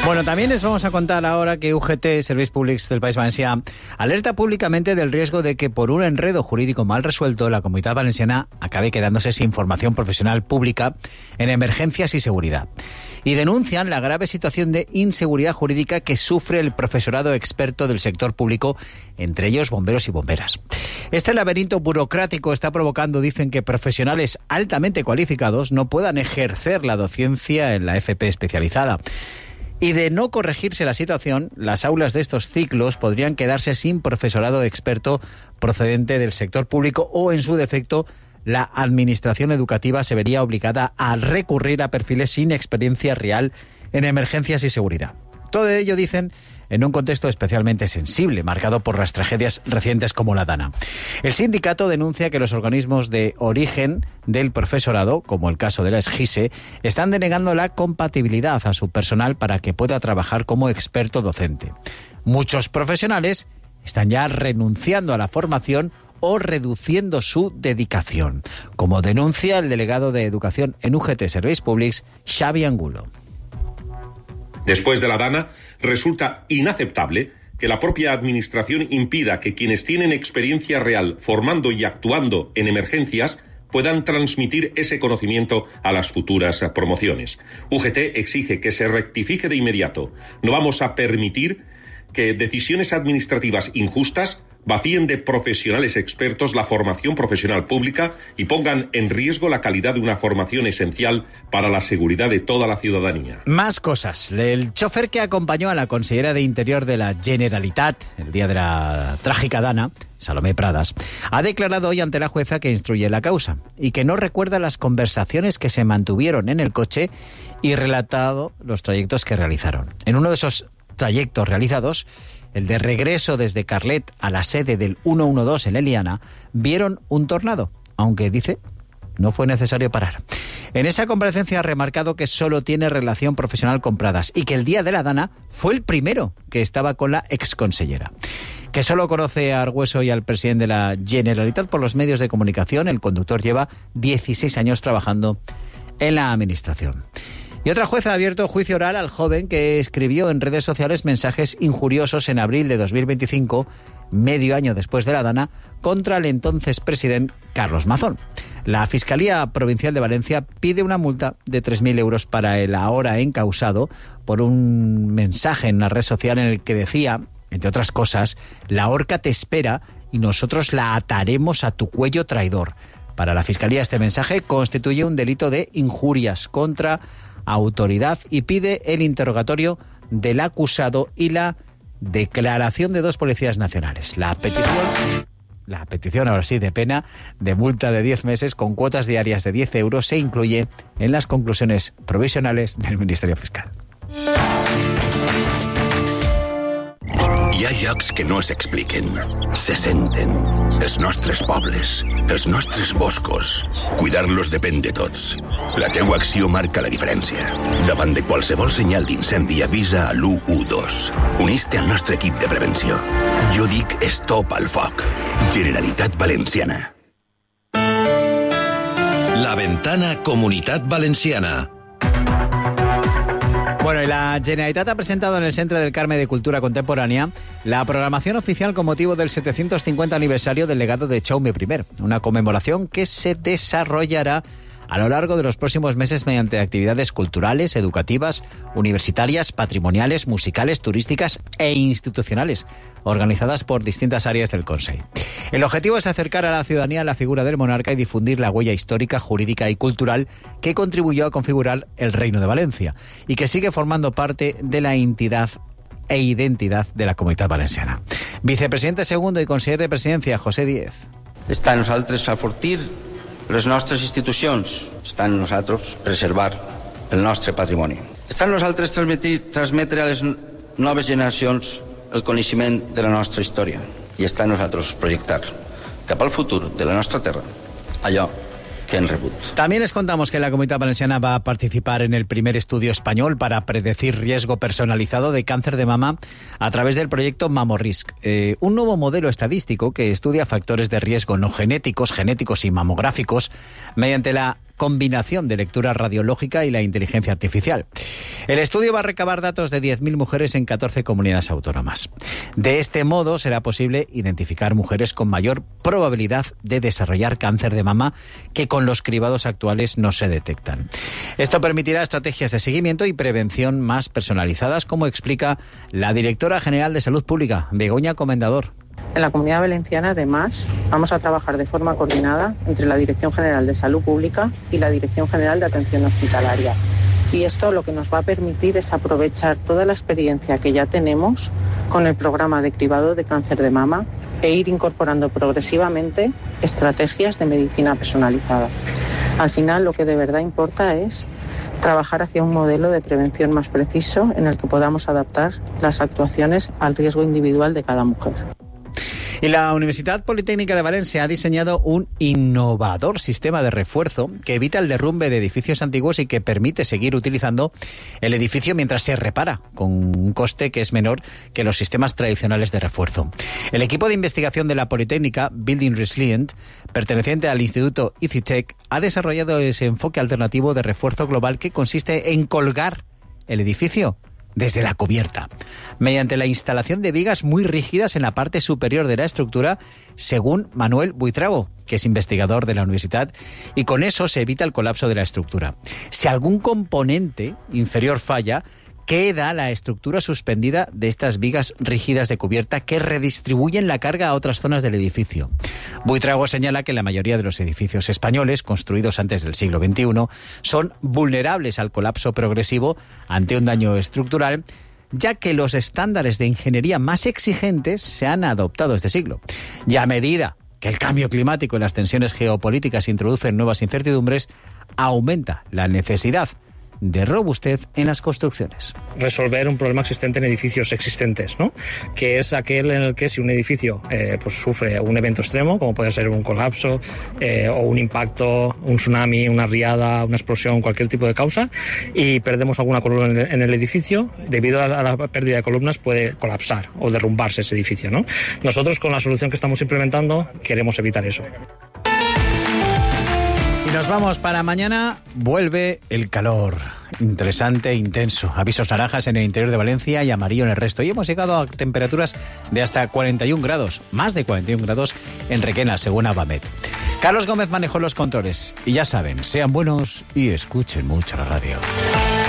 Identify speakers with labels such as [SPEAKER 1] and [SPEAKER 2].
[SPEAKER 1] Bueno, también les vamos a contar ahora que UGT, Serveis Públics del País Valencià, alerta públicamente del riesgo de que por un enredo jurídico mal resuelto la Comunitat Valenciana acabe quedándose sin formación profesional pública en emergencias y seguridad. Y denuncian la grave situación de inseguridad jurídica que sufre el profesorado experto del sector público, entre ellos bomberos y bomberas. Este laberinto burocrático está provocando, dicen, que profesionales altamente cualificados no puedan ejercer la docencia en la FP especializada. Y de no corregirse la situación, las aulas de estos ciclos podrían quedarse sin profesorado experto procedente del sector público o, en su defecto, la administración educativa se vería obligada a recurrir a perfiles sin experiencia real en emergencias y seguridad. Todo ello, dicen, en un contexto especialmente sensible, marcado por las tragedias recientes como la Dana. El sindicato denuncia que los organismos de origen del profesorado, como el caso de la SGISE, están denegando la compatibilidad a su personal para que pueda trabajar como experto docente. Muchos profesionales están ya renunciando a la formación o reduciendo su dedicación, como denuncia el delegado de Educación en UGT Serveis Públics, Xavi Angulo.
[SPEAKER 2] Después de la Dana, resulta inaceptable que la propia Administración impida que quienes tienen experiencia real formando y actuando en emergencias puedan transmitir ese conocimiento a las futuras promociones. UGT exige que se rectifique de inmediato. No vamos a permitir que decisiones administrativas injustas vacíen de profesionales expertos la formación profesional pública y pongan en riesgo la calidad de una formación esencial para la seguridad de toda la ciudadanía.
[SPEAKER 1] Más cosas. El chofer que acompañó a la consellera de Interior de la Generalitat el día de la trágica Dana, Salomé Pradas, ha declarado hoy ante la jueza que instruye la causa y que no recuerda las conversaciones que se mantuvieron en el coche y relatado los trayectos que realizaron. En uno de esos trayectos realizados, el de regreso desde Carlet a la sede del 112 en Eliana, vieron un tornado, aunque, dice, no fue necesario parar. En esa comparecencia ha remarcado que solo tiene relación profesional con Pradas y que el día de la Dana fue el primero que estaba con la exconsellera. Que solo conoce a Argüeso y al presidente de la Generalitat por los medios de comunicación. El conductor lleva 16 años trabajando en la administración. Y otra jueza ha abierto juicio oral al joven que escribió en redes sociales mensajes injuriosos en abril de 2025, medio año después de la Dana, contra el entonces presidente Carlos Mazón. La Fiscalía Provincial de Valencia pide una multa de 3.000 euros para el ahora encausado por un mensaje en una red social en el que decía, entre otras cosas, la horca te espera y nosotros la ataremos a tu cuello traidor. Para la Fiscalía este mensaje constituye un delito de injurias contra autoridad y pide el interrogatorio del acusado y la declaración de 2 policías nacionales. La petición, ahora sí, de pena de multa de 10 meses con cuotas diarias de 10 euros se incluye en las conclusiones provisionales del Ministerio Fiscal.
[SPEAKER 3] Hi ha llocs que no s'expliquen, se senten. Els nostres pobles, els nostres boscos. Cuidar-los depèn de tots. La teua acció marca la diferència. Davant de qualsevol senyal d'incendi avisa a l'112. Unís-te al nostre equip de prevenció. Jo dic stop al foc. Generalitat Valenciana.
[SPEAKER 4] La Ventana Comunitat Valenciana.
[SPEAKER 1] Bueno, y la Generalitat ha presentado en el Centre del Carme de Cultura Contemporánea la programación oficial con motivo del 750 aniversario del legado de Jaume I, una conmemoración que se desarrollará a lo largo de los próximos meses mediante actividades culturales, educativas, universitarias, patrimoniales, musicales, turísticas e institucionales, organizadas por distintas áreas del Consell. El objetivo es acercar a la ciudadanía la figura del monarca y difundir la huella histórica, jurídica y cultural que contribuyó a configurar el Reino de Valencia y que sigue formando parte de la entidad e identidad de la Comunitat Valenciana. Vicepresidente segundo y conseller de Presidencia, José Díez.
[SPEAKER 5] Està en nosaltres afortir les nostres institucions, està en nosaltres preservar el nostre patrimoni. Està en nosaltres transmetre a les noves generacions el coneixement de la nostra història i està en nosaltres projectar cap al futur de la nostra terra allò que han rebut.
[SPEAKER 1] También les contamos que la Comunitat Valenciana va a participar en el primer estudio español para predecir riesgo personalizado de cáncer de mama a través del proyecto MamoRisk, un nuevo modelo estadístico que estudia factores de riesgo no genéticos y mamográficos mediante la combinación de lectura radiológica y la inteligencia artificial. El estudio va a recabar datos de 10.000 mujeres en 14 comunidades autónomas. De este modo será posible identificar mujeres con mayor probabilidad de desarrollar cáncer de mama que con los cribados actuales no se detectan. Esto permitirá estrategias de seguimiento y prevención más personalizadas, como explica la directora general de Salud Pública, Begoña Comendador.
[SPEAKER 6] En la Comunidad Valenciana, además, vamos a trabajar de forma coordinada entre la Dirección General de Salud Pública y la Dirección General de Atención Hospitalaria. Y esto lo que nos va a permitir es aprovechar toda la experiencia que ya tenemos con el programa de cribado de cáncer de mama e ir incorporando progresivamente estrategias de medicina personalizada. Al final, lo que de verdad importa es trabajar hacia un modelo de prevención más preciso en el que podamos adaptar las actuaciones al riesgo individual de cada mujer.
[SPEAKER 1] Y la Universidad Politécnica de Valencia ha diseñado un innovador sistema de refuerzo que evita el derrumbe de edificios antiguos y que permite seguir utilizando el edificio mientras se repara, con un coste que es menor que los sistemas tradicionales de refuerzo. El equipo de investigación de la Politécnica, Building Resilient, perteneciente al Instituto EasyTech, ha desarrollado ese enfoque alternativo de refuerzo global que consiste en colgar el edificio desde la cubierta, mediante la instalación de vigas muy rígidas en la parte superior de la estructura, según Manuel Buitrago, que es investigador de la universidad, y con eso se evita el colapso de la estructura. Si algún componente inferior falla, queda la estructura suspendida de estas vigas rígidas de cubierta que redistribuyen la carga a otras zonas del edificio. Buitrago señala que la mayoría de los edificios españoles, construidos antes del siglo XXI, son vulnerables al colapso progresivo ante un daño estructural, ya que los estándares de ingeniería más exigentes se han adoptado este siglo. Y a medida que el cambio climático y las tensiones geopolíticas introducen nuevas incertidumbres, aumenta la necesidad de robustez en las construcciones.
[SPEAKER 7] Resolver un problema existente en edificios existentes, ¿no? Que es aquel en el que si un edificio pues sufre un evento extremo, como puede ser un colapso o un impacto, un tsunami, una riada, una explosión, cualquier tipo de causa, y perdemos alguna columna en el edificio, debido a la pérdida de columnas puede colapsar o derrumbarse ese edificio, ¿no? Nosotros, con la solución que estamos implementando, queremos evitar eso.
[SPEAKER 1] Nos vamos para mañana, vuelve el calor, interesante e intenso. Avisos naranjas en el interior de Valencia y amarillo en el resto. Y hemos llegado a temperaturas de hasta 41 grados, más de 41 grados en Requena, según Abamet. Carlos Gómez manejó los controles. Y ya saben, sean buenos y escuchen mucho la radio.